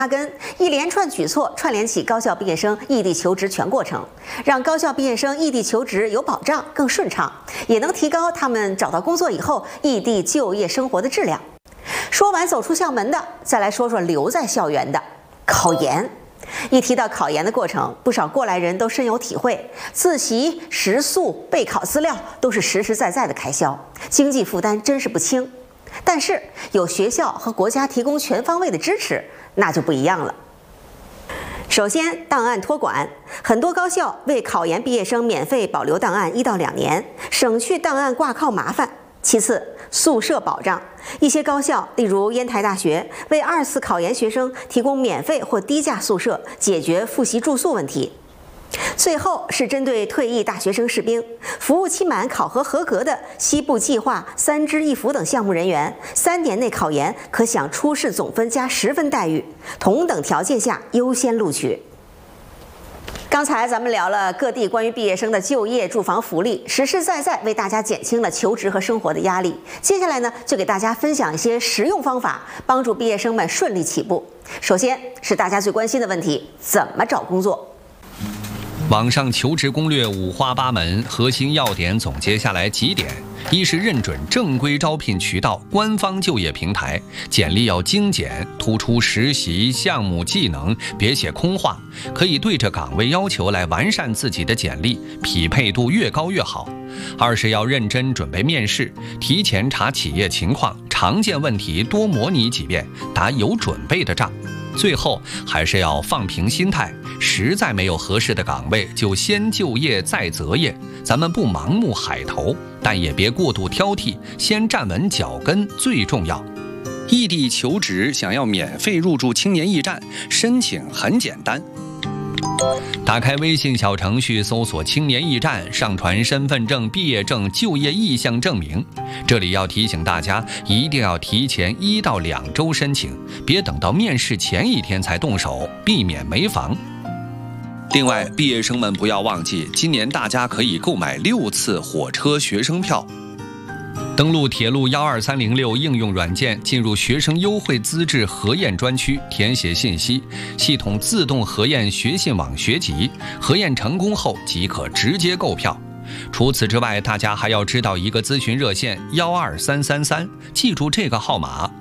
根一连串举措串联起高校毕业生异地求职全过程，让高校毕业生异地求职有保障、更顺畅，也能提高他们找到工作以后异地就业生活的质量。说完走出校门的，再来说说留在校园的考研。一提到考研的过程，不少过来人都深有体会，自习、食宿、备考资料都是实实在在的开销，经济负担真是不轻。但是有学校和国家提供全方位的支持，那就不一样了。首先，档案托管，很多高校为考研毕业生免费保留档案1到2年，省去档案挂靠麻烦。其次，宿舍保障，一些高校，例如烟台大学，为2次考研学生提供免费或低价宿舍，解决复习住宿问题。最后是针对退役大学生士兵、服务期满考核合格的西部计划、3支1扶等项目人员，3年内考研可享初试总分加10分待遇，同等条件下优先录取。刚才咱们聊了各地关于毕业生的就业、住房福利，实实在在为大家减轻了求职和生活的压力。接下来呢，就给大家分享一些实用方法，帮助毕业生们顺利起步。首先是大家最关心的问题：怎么找工作？ 网上求职攻略五花八门，核心要点总结下来几点：一是认准正规招聘渠道、官方就业平台，简历要精简，突出实习、项目、技能，别写空话，可以对着岗位要求来完善自己的简历，匹配度越高越好。二是要认真准备面试，提前查企业情况，常见问题多模拟几遍，打有准备的仗。最后还是要放平心态，实在没有合适的岗位，就先就业再择业。咱们不盲目海投，但也别过度挑剔，先站稳脚跟最重要。异地求职想要免费入驻青年驿站，申请很简单。打开微信小程序，搜索青年驿站，上传身份证、毕业证、就业意向证明。这里要提醒大家，一定要提前1到2周申请，别等到面试前1天才动手，避免没房。另外，毕业生们不要忘记，今年大家可以购买6次火车学生票。登录铁路12306应用软件，进入学生优惠资质核验专区，填写信息，系统自动核验学信网学籍，核验成功后即可直接购票。除此之外，大家还要知道一个咨询热线12333，记住这个号码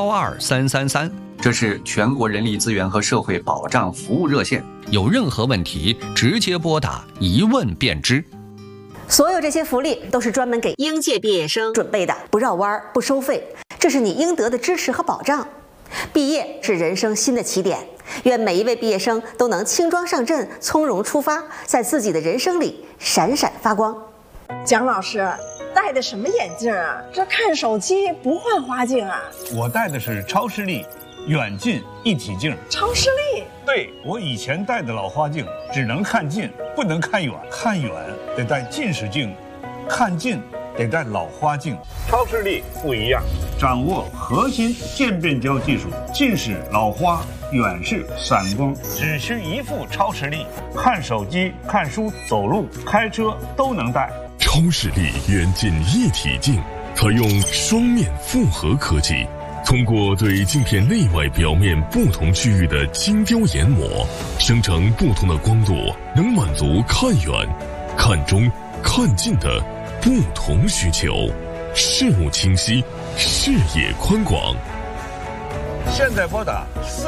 12333，这是全国人力资源和社会保障服务热线，有任何问题直接拨打，一问便知。 所有这些福利都是专门给应届毕业生准备的，不绕弯，不收费，这是你应得的支持和保障。毕业是人生新的起点，愿每一位毕业生都能轻装上阵，从容出发，在自己的人生里闪闪发光。 蒋老师戴的什么眼镜啊？这看手机不换花镜啊？ 我戴的是超视力远近一体镜。 超视力？ 对，我以前戴的老花镜只能看近，不能看远，看远得戴近视镜，看近得戴老花镜。超视力不一样，掌握核心渐变焦技术，近视、老花、远视、散光，只需一副超视力，看手机、看书、走路、开车都能戴。 超视力远近一体镜采用双面复合科技，通过对镜片内外表面不同区域的精雕研磨，生成不同的光度，能满足看远、看中、看近的不同需求，视物清晰，视野宽广。 现在拨打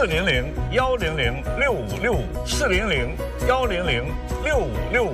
400-100-6565，400-100-6565。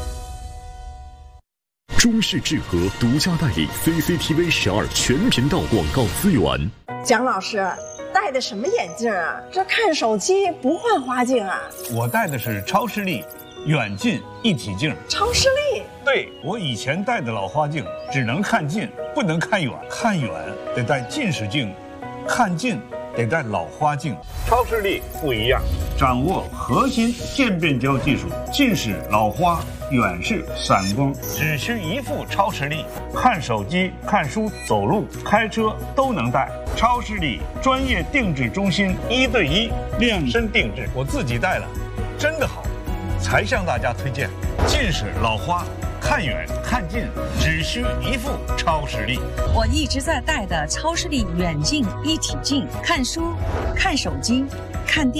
中视智和独家代理 CCTV 12全频道广告资源。 蒋老师戴的什么眼镜啊？这看手机不换花镜啊？ 我戴的是超视力远近一体镜。 超视力？ 对，我以前戴的老花镜只能看近，不能看远，看远得戴近视镜，看近得戴老花镜。超视力不一样，掌握核心渐变焦技术，近视、老花、远视、散光，只需一副超视力，看手机、看书、走路、开车都能戴。超视力专业定制中心，1对1量身定制，我自己戴了，真的好，才向大家推荐。近视、老花、看远看近，只需一副超视力。 我一直在戴的超视力远近一体镜，看书、看手机、看电